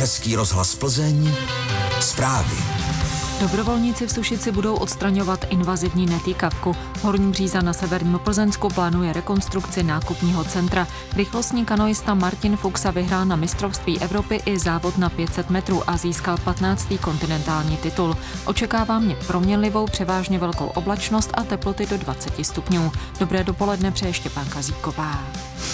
Český rozhlas Plzeň, zprávy. Dobrovolníci v Sušici budou odstraňovat invazivní netýkavku. Horní Bříza na severním Plzeňsku plánuje rekonstrukci nákupního centra. Rychlostní kanoista Martin Fuxa vyhrál na mistrovství Evropy i závod na 500 metrů a získal 15. kontinentální titul. Očekává mě proměnlivou, převážně velkou oblačnost a teploty do 20 stupňů. Dobré dopoledne přeje Štěpánka Zíková.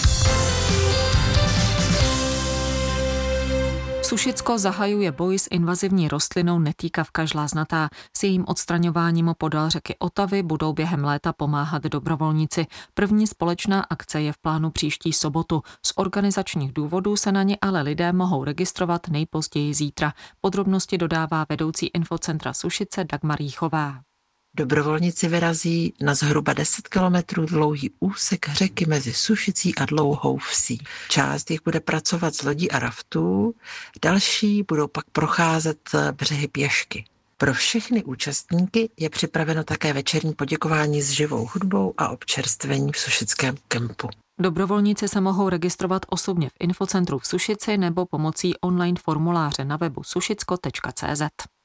Sušicko zahajuje boj s invazivní rostlinou netýkavka žláznatá. S jejím odstraňováním podél řeky Otavy budou během léta pomáhat dobrovolníci. První společná akce je v plánu příští sobotu. Z organizačních důvodů se na ně ale lidé mohou registrovat nejpozději zítra. Podrobnosti dodává vedoucí infocentra Sušice Dagmar Jíchová. Dobrovolníci vyrazí na zhruba 10 kilometrů dlouhý úsek řeky mezi Sušicí a Dlouhou Vsí. Část jich bude pracovat z lodí a raftů, další budou pak procházet břehy pěšky. Pro všechny účastníky je připraveno také večerní poděkování s živou hudbou a občerstvení v sušickém kempu. Dobrovolníci se mohou registrovat osobně v infocentru v Sušici nebo pomocí online formuláře na webu sušicko.cz.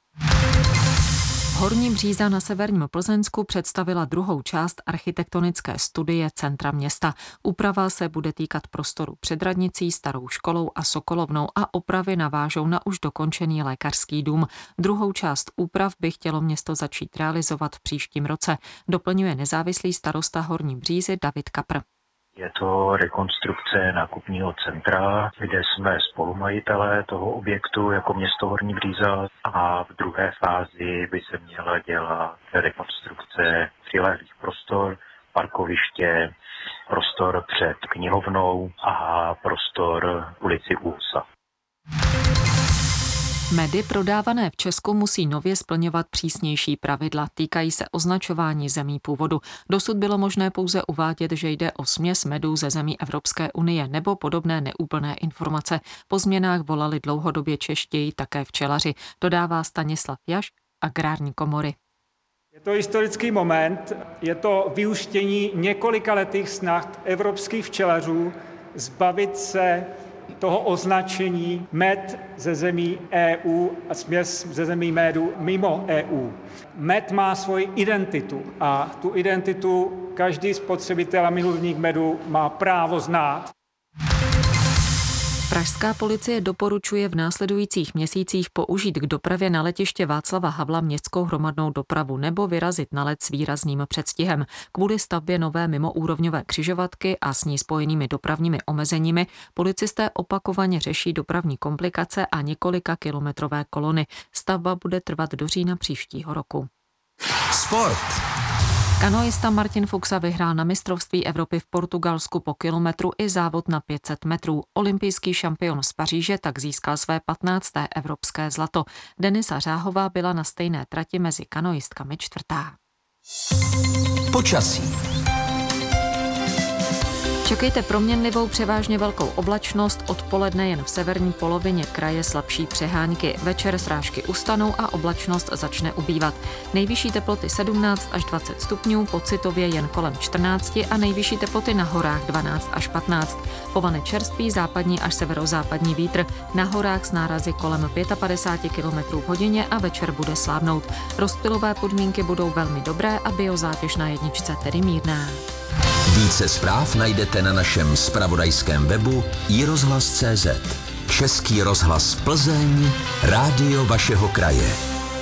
Horní Bříza na severním Plzeňsku představila druhou část architektonické studie centra města. Úprava se bude týkat prostoru před radnicí, starou školou a sokolovnou a opravy navážou na už dokončený lékařský dům. Druhou část úprav by chtělo město začít realizovat v příštím roce, doplňuje nezávislý starosta Horní Břízy David Kapr. Je to rekonstrukce nákupního centra, kde jsme spolumajitelé toho objektu jako město Horní Bříza a v druhé fázi by se měla dělat rekonstrukce přilehlých prostor, parkoviště, prostor před knihovnou a prostor ulici Úsa. Medy prodávané v Česku musí nově splňovat přísnější pravidla. Týkají se označování zemí původu. Dosud bylo možné pouze uvádět, že jde o směs medů ze zemí Evropské unie nebo podobné neúplné informace. Po změnách volali dlouhodobě češtěji také včelaři, dodává Stanislav Jaš, Agrární komory. Je to historický moment, je to vyústění několikaletých snah evropských včelařů zbavit se toho označení med ze zemí EU a směs ze zemí medu mimo EU. Med má svoji identitu a tu identitu každý spotřebitel a milovník medu má právo znát. Pražská policie doporučuje v následujících měsících použít k dopravě na letiště Václava Havla městskou hromadnou dopravu nebo vyrazit na let s výrazným předstihem. Kvůli stavbě nové mimoúrovňové křižovatky a s ní spojenými dopravními omezeními policisté opakovaně řeší dopravní komplikace a několika kilometrové kolony. Stavba bude trvat do října příštího roku. Sport. Kanoista Martin Fuxa vyhrál na mistrovství Evropy v Portugalsku po kilometru i závod na 500 metrů. Olympijský šampion z Paříže tak získal své 15. evropské zlato. Denisa Řáhová byla na stejné trati mezi kanoistkami čtvrtá. Počasí. Čekejte proměnlivou, převážně velkou oblačnost, odpoledne jen v severní polovině kraje slabší přehánky. Večer srážky ustanou a oblačnost začne ubývat. Nejvyšší teploty 17 až 20 stupňů, pocitově jen kolem 14 a nejvyšší teploty na horách 12 až 15. Povane čerstvý západní až severozápadní vítr, na horách s nárazy kolem 55 km v hodině a večer bude slábnout. Rozptylové podmínky budou velmi dobré a biozátěž na jedničce tedy mírná. Více zpráv najdete na našem zpravodajském webu iRozhlas.cz. Český rozhlas Plzeň, rádio vašeho kraje.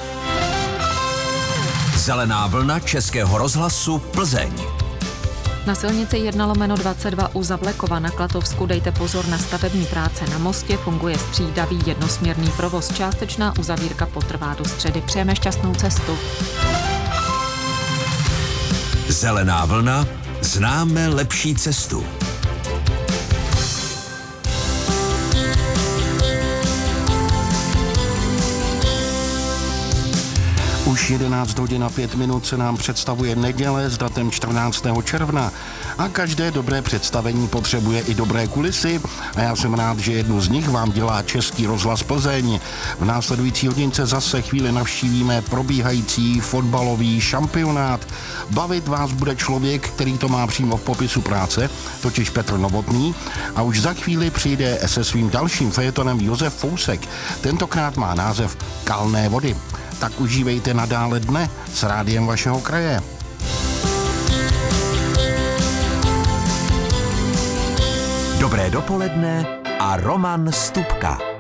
Zelená vlna Českého rozhlasu Plzeň. Na silnici 1/22 u Zavlekova na Klatovsku dejte pozor na stavební práce na mostě, funguje střídavý jednosměrný provoz, částečná uzavírka potrvá do středy. Přejeme šťastnou cestu. Zelená vlna, známe lepší cestu. Už 11 hodin a 5 minut se nám představuje neděle s datem 14. června a každé dobré představení potřebuje i dobré kulisy a já jsem rád, že jednu z nich vám dělá Český rozhlas Plzeň. V následující hodince zase chvíli navštívíme probíhající fotbalový šampionát. Bavit vás bude člověk, který to má přímo v popisu práce, totiž Petr Novotný, a už za chvíli přijde se svým dalším fejetonem Josef Fousek. Tentokrát má název Kalné vody. Tak užívejte nadále dne s rádiem vašeho kraje. Dobré dopoledne a Roman Stupka.